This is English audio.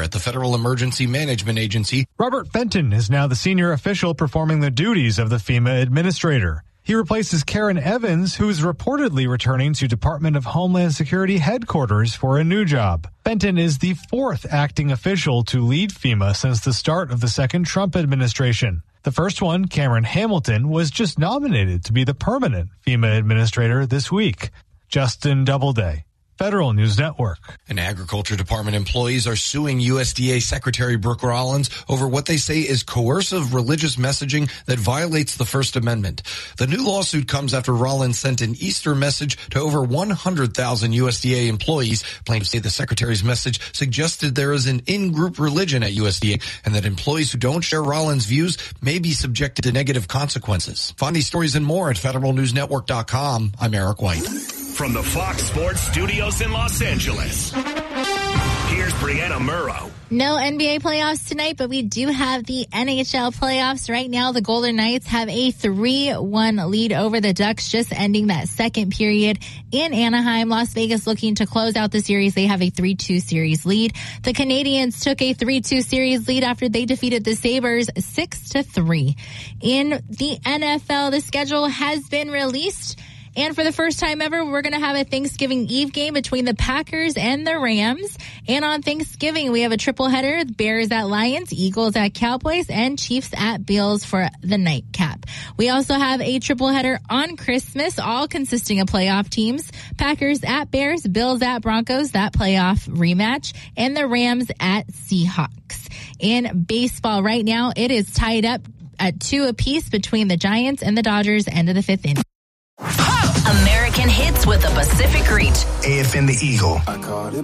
at the Federal Emergency Management Agency. Robert Fenton is now the senior official performing the duties of the FEMA administrator. He replaces Karen Evans, who is reportedly returning to Department of Homeland Security headquarters for a new job. Fenton is the fourth acting official to lead FEMA since the start of the second Trump administration. The first one, Cameron Hamilton, was just nominated to be the permanent FEMA administrator this week. Justin Doubleday, Federal News Network. And Agriculture Department employees are suing USDA Secretary Brooke Rollins over what they say is coercive religious messaging that violates the First Amendment. The new lawsuit comes after Rollins sent an Easter message to over 100,000 USDA employees. Plaintiffs say the secretary's message suggested there is an in-group religion at USDA and that employees who don't share Rollins' views may be subjected to negative consequences. Find these stories and more at federalnewsnetwork.com. I'm Eric White. From the Fox Sports Studios in Los Angeles, here's Brianna Murrow. No NBA playoffs tonight, but we do have the NHL playoffs. Right now, the Golden Knights have a 3-1 lead over the Ducks, just ending that second period in Anaheim. Las Vegas looking to close out the series. They have a 3-2 series lead. The Canadiens took a 3-2 series lead after they defeated the Sabres 6-3. In the NFL, the schedule has been released. And for the first time ever, we're going to have a Thanksgiving Eve game between the Packers and the Rams. And on Thanksgiving, we have a triple header, Bears at Lions, Eagles at Cowboys, and Chiefs at Bills for the nightcap. We also have a triple header on Christmas, all consisting of playoff teams. Packers at Bears, Bills at Broncos, that playoff rematch, and the Rams at Seahawks. In baseball right now, it is tied up at 2 apiece between the Giants and the Dodgers, end of the 5th inning. American hits with the Pacific Reach. AFN the Eagle. I caught it